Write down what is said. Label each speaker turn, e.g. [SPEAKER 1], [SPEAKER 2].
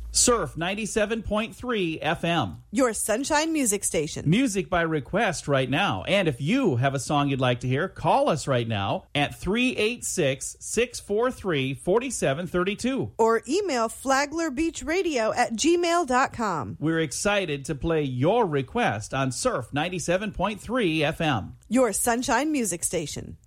[SPEAKER 1] Surf 97.3 FM.
[SPEAKER 2] Your Sunshine Music Station.
[SPEAKER 1] Music by request right now. And if you have a song you'd like to hear, call us right now at 386-643-4732.
[SPEAKER 2] Or email flaglerbeachradio@gmail.com.
[SPEAKER 1] We're excited to play your request on Surf 97.3 FM.
[SPEAKER 2] Your Sunshine Music Station.